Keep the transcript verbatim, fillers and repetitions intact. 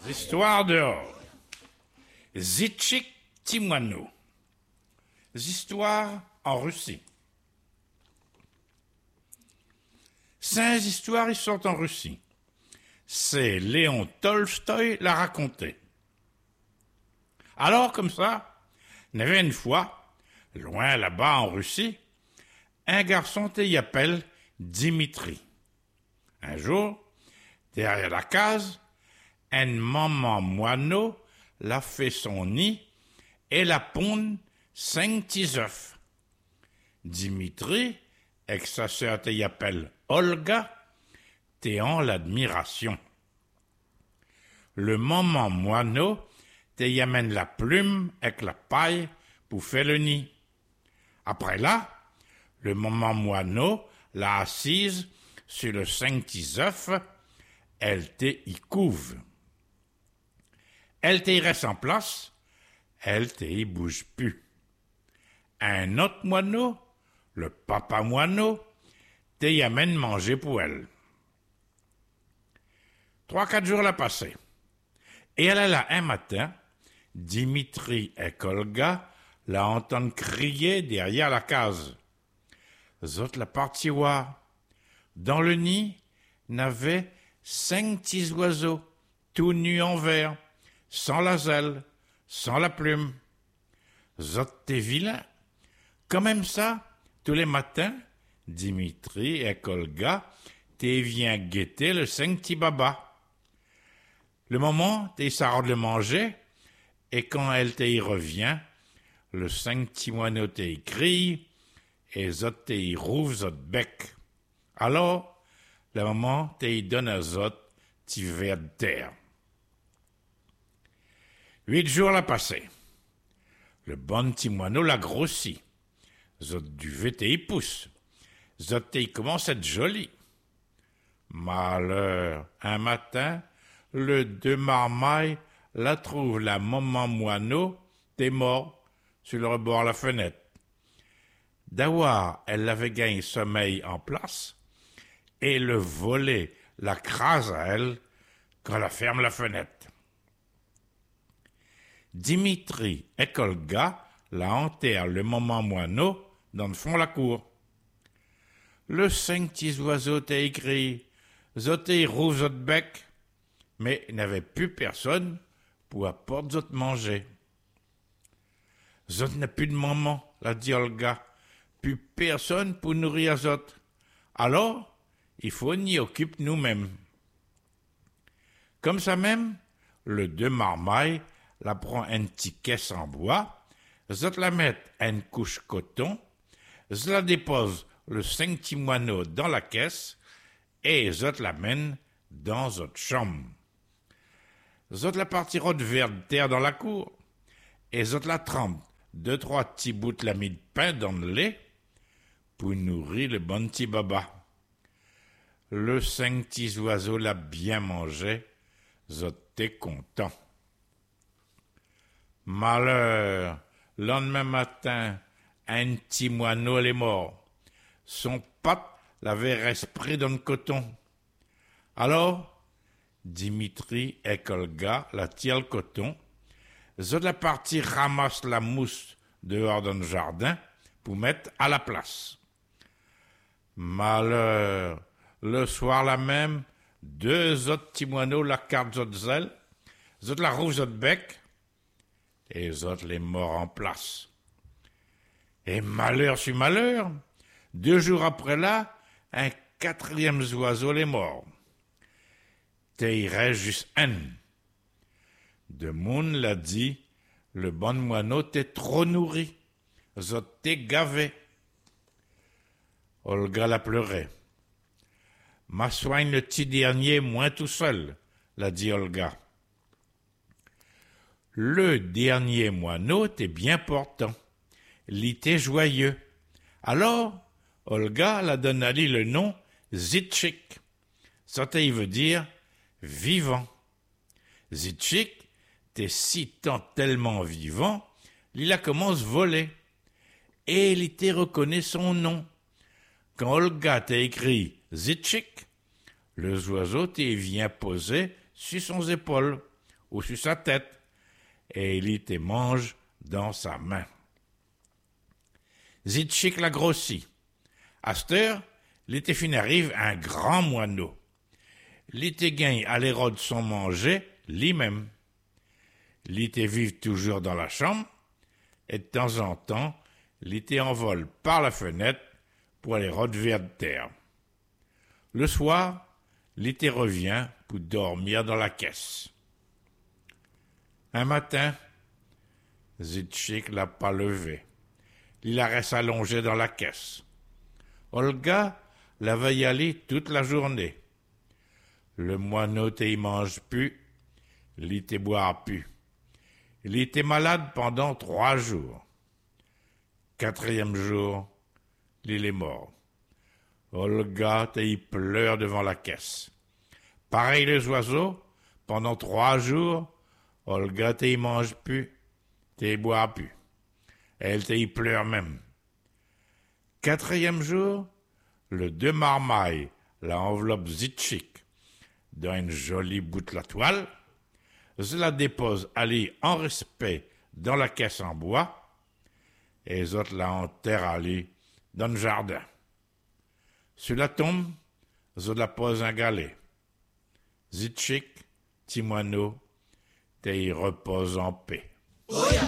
Histoire dehors. Zitchik Timoineau. Histoires en Russie. Cinq histoires, ils sont en Russie. C'est Léon Tolstoï l'a raconté. Alors, comme ça, il y avait une fois, loin là-bas en Russie, un garçon qui appelle Dimitri. Un jour, derrière la case, un maman moineau l'a fait son nid et la pondre cinq petits œufs. Dimitri, avec sa sœur qui appelle Olga, t'es en l'admiration. Le maman moineau t'y amène la plume avec la paille pour faire le nid. Après là, le maman moineau l'a assise sur le cinq petits œufs, elle t'y couve. Elle t'y reste en place, elle t'y bouge plus. Un autre moineau, le papa moineau, t'y amène manger pour elle. Trois, quatre jours l'a passé. Et elle est là un matin, Dimitri et Olga la entendent crier derrière la case. Zot la partie voir. Dans le nid, n'avait cinq petits oiseaux, tout nus en vert, sans la zèle, sans la plume. Zot t'es vilain. Quand même ça, tous les matins, Dimitri et Olga t'es vient guetter le cinq petits babas. Le moment, t'es s'arrête de le manger, et quand elle t'y revient, le cinq petits moineaux t'y crie, et zot t'y rouvre zot bec. Alors, le moment, t'y donne à zot petit verre de terre. Huit jours l'a passé. Le bon petit moineau l'a grossi. Zot duvet t'y pousse. Zot t'y commence à être joli. Malheur, un matin, le deux marmaille la trouve la maman moineau, t'es mort, sur le rebord de la fenêtre. D'avoir, elle l'avait gagné sommeil en place, et le volet la crase à elle quand elle ferme la fenêtre. Dimitri et Olga la enterrent le maman moineau dans le fond de la cour. Le cinq petits oiseaux t'a écrit, zoté rouvre zot bec, mais il n'avait plus personne pour apporter zot manger. Zot n'a plus de maman, l'a dit Olga, plus personne pour nourrir zot. Alors, il faut n'y occuper nous-mêmes. Comme ça même, le deux marmaille la prend un petit caisse en bois, zot la met à une couche coton, zot la dépose le cinq petits moineaux dans la caisse et zot la mène dans zot chambre. Zot la partira de verre de terre dans la cour et zot la trempe deux, trois petits bouts de la mie de pain dans le lait pour nourrir le bon petit baba. Le cinq petits oiseaux l'a bien mangé, zot t'es content. Malheur, le lendemain matin, un petit moineau est mort. Son pape l'avait respiré dans le coton. Alors, Dimitri et Olga la tirent le coton. Zot la partie ramasse la mousse dehors dans le jardin pour mettre à la place. Malheur, le soir là même, deux autres petits moineaux la cardent zot zèle, zot la rouvent zot bec, et zot les morts en place. Et malheur sur malheur, deux jours après là, un quatrième oiseau les mort. T'es il reste juste un. De monde l'a dit, le bon moineau t'es trop nourri, zot t'es gavé. Olga la pleurait. Ma soigne le petit dernier, moins tout seul, l'a dit Olga. Le dernier moineau t'est bien portant, l'était joyeux. Alors, Olga l'a donné à lui le nom Zitchik. Ça il veut dire vivant. Zitchik t'est si tant tellement vivant, il a commencé à voler. Et il était reconnaît son nom. Quand Olga t'a écrit Zitchik, le oiseau t'y vient poser sur son épaule, ou sur sa tête, et il y mange dans sa main. Zitchik l'a grossi. À cette heure, l'été fin arrive un grand moineau. L'été gagne à l'érode son manger, lui-même. L'été vive toujours dans la chambre, et de temps en temps, l'été envole par la fenêtre pour aller relever de terre. Le soir, l'été revient pour dormir dans la caisse. Un matin, Zitchik l'a pas levé. Il la reste allongé dans la caisse. Olga la va y aller toute la journée. Le moineau t'y mange plus, il t'y boit plus. Il était malade pendant trois jours. Quatrième jour, il est mort. Olga t'y pleure devant la caisse. Pareil les oiseaux, pendant trois jours, Olga t'y mange plus, t'y boit plus. Elle t'y pleure même. Quatrième jour, le deux marmailles la enveloppe Zitchik dans une jolie bout de la toile, se la dépose aller en respect dans la caisse en bois, et les autres la enterrent aller dans le jardin. Sur la tombe, se la pose un galet. Zitchik, petit moineau, t'y repose en paix.